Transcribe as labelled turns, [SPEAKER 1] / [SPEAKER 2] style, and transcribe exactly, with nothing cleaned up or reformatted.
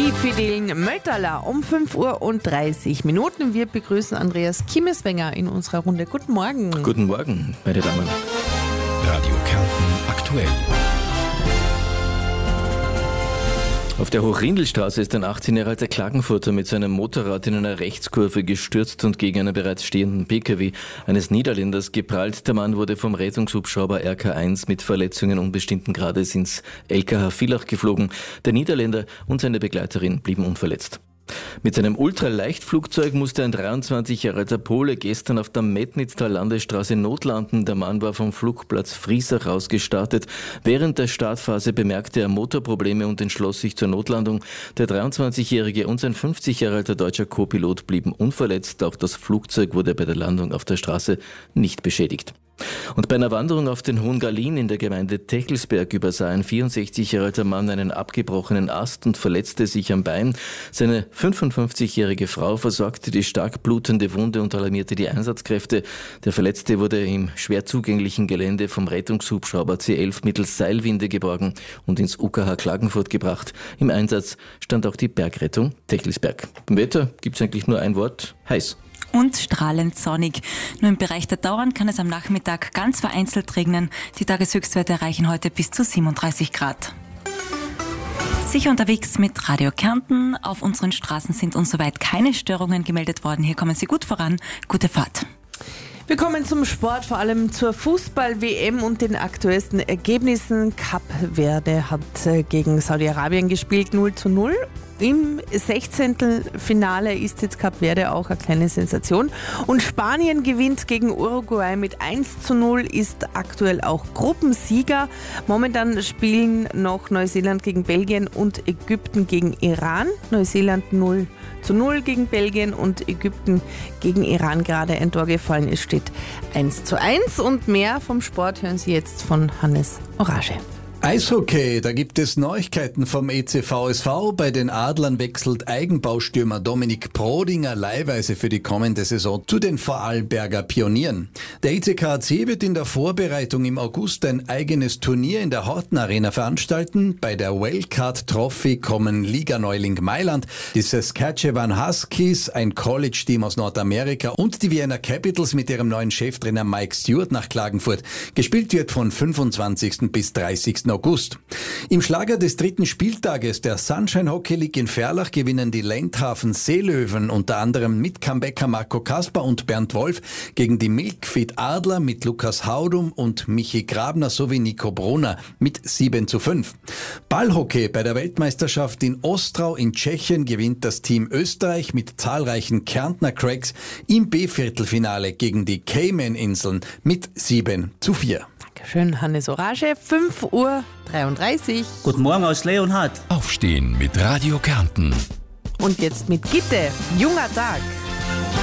[SPEAKER 1] Die Fidelen Mötterla um fünf Uhr und dreißig Minuten. Wir begrüßen Andreas Kimmeswenger in unserer Runde. Guten Morgen.
[SPEAKER 2] Guten Morgen, meine Damen.
[SPEAKER 3] Radio Kärnten aktuell.
[SPEAKER 2] Auf der Hochrindelstraße ist ein achtzehn Jahre alter Klagenfurter mit seinem Motorrad in einer Rechtskurve gestürzt und gegen einen bereits stehenden Pkw eines Niederländers geprallt. Der Mann wurde vom Rettungshubschrauber R K eins mit Verletzungen unbestimmten Grades ins L K H Villach geflogen. Der Niederländer und seine Begleiterin blieben unverletzt. Mit seinem Ultraleichtflugzeug musste ein dreiundzwanzig Jahre alter Pole gestern auf der Metnitztal Landesstraße notlanden. Der Mann war vom Flugplatz Friesach aus gestartet. Während der Startphase bemerkte er Motorprobleme und entschloss sich zur Notlandung. Der dreiundzwanzigjährige und sein fünfzig Jahre alter deutscher Co-Pilot blieben unverletzt. Auch das Flugzeug wurde bei der Landung auf der Straße nicht beschädigt. Und bei einer Wanderung auf den Hohen Gallien in der Gemeinde Techelsberg übersah ein vierundsechzig Jahre alter Mann einen abgebrochenen Ast und verletzte sich am Bein. Seine fünfundfünfzigjährige Frau versorgte die stark blutende Wunde und alarmierte die Einsatzkräfte. Der Verletzte wurde im schwer zugänglichen Gelände vom Rettungshubschrauber C elf mittels Seilwinde geborgen und ins U K H Klagenfurt gebracht. Im Einsatz stand auch die Bergrettung Techelsberg. Beim Wetter gibt es eigentlich nur ein Wort: heiß.
[SPEAKER 4] Und strahlend sonnig. Nur im Bereich der Dauern kann es am Nachmittag ganz vereinzelt regnen. Die Tageshöchstwerte erreichen heute bis zu siebenunddreißig Grad. Sicher unterwegs mit Radio Kärnten. Auf unseren Straßen sind uns soweit keine Störungen gemeldet worden. Hier kommen Sie gut voran. Gute Fahrt.
[SPEAKER 1] Wir kommen zum Sport, vor allem zur Fußball-W M und den aktuellsten Ergebnissen. Kap Verde hat gegen Saudi-Arabien gespielt, null zu null. Im Sechzehntelfinale ist jetzt Kap Verde auch eine kleine Sensation. Und Spanien gewinnt gegen Uruguay mit eins zu null, ist aktuell auch Gruppensieger. Momentan spielen noch Neuseeland gegen Belgien und Ägypten gegen Iran. Neuseeland null zu null gegen Belgien und Ägypten gegen Iran gerade ein Tor gefallen. Es steht eins zu eins und mehr vom Sport hören Sie jetzt von Hannes Orage.
[SPEAKER 5] Eishockey, da gibt es Neuigkeiten vom E C V S V. Bei den Adlern wechselt Eigenbaustürmer Dominik Prodinger leihweise für die kommende Saison zu den Vorarlberger Pionieren. Der I C K A C wird in der Vorbereitung im August ein eigenes Turnier in der Horten Arena veranstalten. Bei der Wildcard Trophy kommen Liga-Neuling Mailand, die Saskatchewan Huskies, ein College-Team aus Nordamerika und die Vienna Capitals mit ihrem neuen Cheftrainer Mike Stewart nach Klagenfurt. Gespielt wird von fünfundzwanzigsten bis dreißigsten August. Im Schlager des dritten Spieltages der Sunshine Hockey League in Ferlach gewinnen die Lendhafen Seelöwen unter anderem mit Comebacker Marco Kasper und Bernd Wolf gegen die Milkfeed Adler mit Lukas Haudum und Michi Grabner sowie Nico Brunner mit sieben zu fünf. Ballhockey bei der Weltmeisterschaft in Ostrau in Tschechien gewinnt das Team Österreich mit zahlreichen Kärntner Cracks im B-Viertelfinale gegen die Cayman-Inseln mit sieben zu vier.
[SPEAKER 1] Schön, Hannes Orage, fünf Uhr dreiunddreißig.
[SPEAKER 6] Guten Morgen aus Leonhard.
[SPEAKER 3] Aufstehen mit Radio Kärnten.
[SPEAKER 1] Und jetzt mit Gitte, junger Tag.